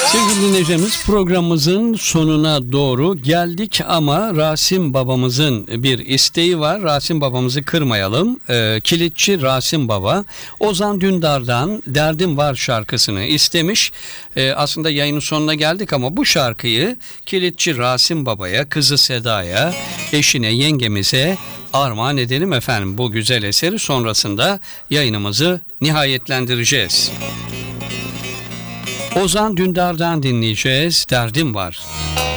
Sevgili dinleyicilerimiz, programımızın sonuna doğru geldik ama Rasim babamızın bir isteği var. Rasim babamızı kırmayalım. Kilitçi Rasim baba Ozan Dündar'dan Derdim Var şarkısını istemiş. Aslında yayının sonuna geldik ama bu şarkıyı Kilitçi Rasim babaya, kızı Seda'ya, eşine, yengemize armağan edelim efendim. Bu güzel eseri sonrasında yayınımızı nihayetlendireceğiz. Ozan Dündar'dan dinleyeceğiz. Derdim Var.